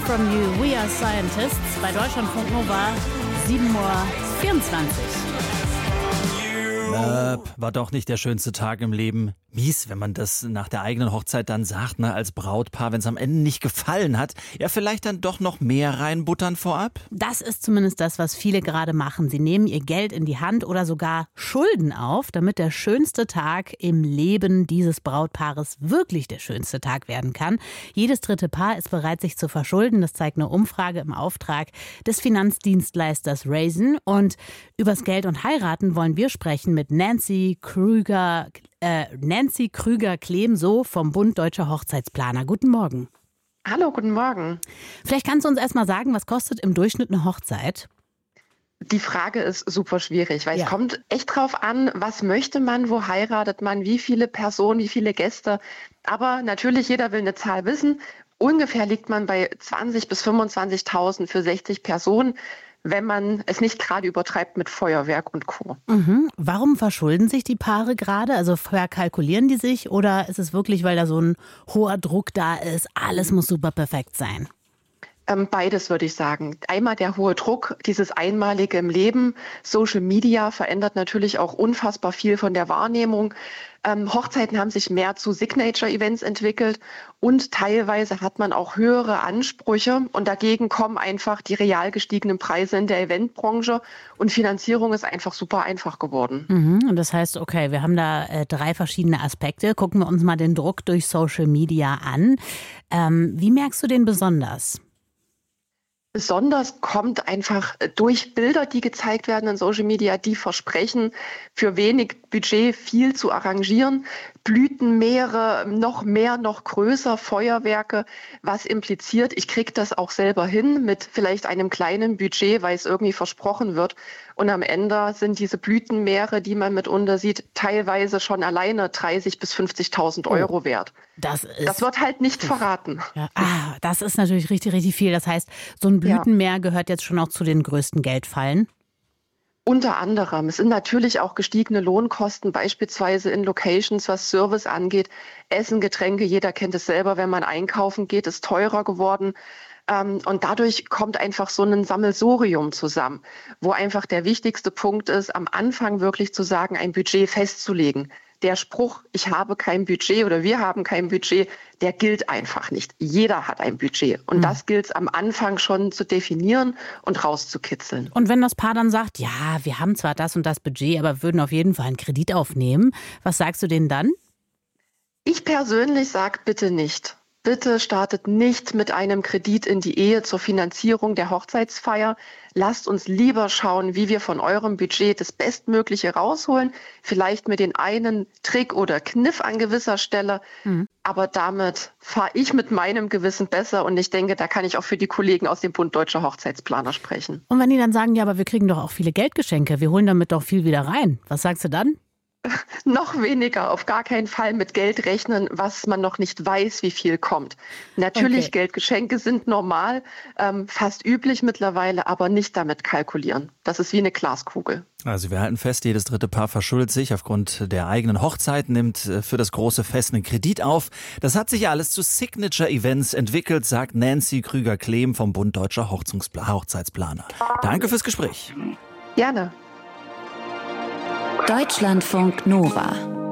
from You, We Are Scientists bei Deutschlandfunk Nova, 7:24 Uhr. War doch nicht der schönste Tag im Leben. Mies, wenn man das nach der eigenen Hochzeit dann sagt, ne, als Brautpaar, wenn es am Ende nicht gefallen hat. Ja, vielleicht dann doch noch mehr reinbuttern vorab? Das ist zumindest das, was viele gerade machen. Sie nehmen ihr Geld in die Hand oder sogar Schulden auf, damit der schönste Tag im Leben dieses Brautpaares wirklich der schönste Tag werden kann. Jedes dritte Paar ist bereit, sich zu verschulden. Das zeigt eine Umfrage im Auftrag des Finanzdienstleisters Raisin. Und übers Geld und Heiraten wollen wir sprechen mit Nancy Krüger-Klehm, so vom Bund Deutscher Hochzeitsplaner. Guten Morgen. Hallo, guten Morgen. Vielleicht kannst du uns erst mal sagen, was kostet im Durchschnitt eine Hochzeit? Die Frage ist super schwierig, weil es kommt echt drauf an, was möchte man, wo heiratet man, wie viele Personen, wie viele Gäste. Aber natürlich, jeder will eine Zahl wissen. Ungefähr liegt man bei 20.000 bis 25.000 für 60 Personen, wenn man es nicht gerade übertreibt mit Feuerwerk und Co. Warum verschulden sich die Paare gerade? Also verkalkulieren die sich oder ist es wirklich, weil da so ein hoher Druck da ist, alles muss super perfekt sein? Beides würde ich sagen. Einmal der hohe Druck, dieses Einmalige im Leben. Social Media verändert natürlich auch unfassbar viel von der Wahrnehmung. Hochzeiten haben sich mehr zu Signature-Events entwickelt und teilweise hat man auch höhere Ansprüche und dagegen kommen einfach die real gestiegenen Preise in der Eventbranche und Finanzierung ist einfach super einfach geworden. Und das heißt, okay, wir haben da 3 verschiedene Aspekte. Gucken wir uns mal den Druck durch Social Media an. Wie merkst du den besonders? Besonders kommt einfach durch Bilder, die gezeigt werden in Social Media, die versprechen, für wenig Budget viel zu arrangieren. Blütenmeere, noch mehr, noch größer, Feuerwerke, was impliziert, ich kriege das auch selber hin mit vielleicht einem kleinen Budget, weil es irgendwie versprochen wird. Und am Ende sind diese Blütenmeere, die man mitunter sieht, teilweise schon alleine 30.000 bis 50.000 Euro wert. Das wird halt nicht verraten. Ja. Das ist natürlich richtig, richtig viel. Das heißt, so ein Blütenmeer gehört jetzt schon auch zu den größten Geldfallen. Unter anderem. Es sind natürlich auch gestiegene Lohnkosten, beispielsweise in Locations, was Service angeht. Essen, Getränke, jeder kennt es selber, wenn man einkaufen geht, ist teurer geworden. Und dadurch kommt einfach so ein Sammelsurium zusammen, wo einfach der wichtigste Punkt ist, am Anfang wirklich zu sagen, ein Budget festzulegen. Der Spruch, ich habe kein Budget oder wir haben kein Budget, der gilt einfach nicht. Jeder hat ein Budget. Und das gilt es am Anfang schon zu definieren und rauszukitzeln. Und wenn das Paar dann sagt, ja, wir haben zwar das und das Budget, aber würden auf jeden Fall einen Kredit aufnehmen, was sagst du denen dann? Ich persönlich sage bitte nicht. Bitte startet nicht mit einem Kredit in die Ehe zur Finanzierung der Hochzeitsfeier. Lasst uns lieber schauen, wie wir von eurem Budget das Bestmögliche rausholen. Vielleicht mit den einen Trick oder Kniff an gewisser Stelle. Aber damit fahre ich mit meinem Gewissen besser. Und ich denke, da kann ich auch für die Kollegen aus dem Bund Deutscher Hochzeitsplaner sprechen. Und wenn die dann sagen, ja, aber wir kriegen doch auch viele Geldgeschenke, wir holen damit doch viel wieder rein. Was sagst du dann? Noch weniger, auf gar keinen Fall mit Geld rechnen, was man noch nicht weiß, wie viel kommt. Natürlich, Geldgeschenke sind normal, fast üblich mittlerweile, aber nicht damit kalkulieren. Das ist wie eine Glaskugel. Also wir halten fest, jedes dritte Paar verschuldet sich aufgrund der eigenen Hochzeit, nimmt für das große Fest einen Kredit auf. Das hat sich ja alles zu Signature-Events entwickelt, sagt Nancy Krüger-Klehm vom Bund Deutscher Hochzeitsplaner. Danke fürs Gespräch. Gerne. Deutschlandfunk Nova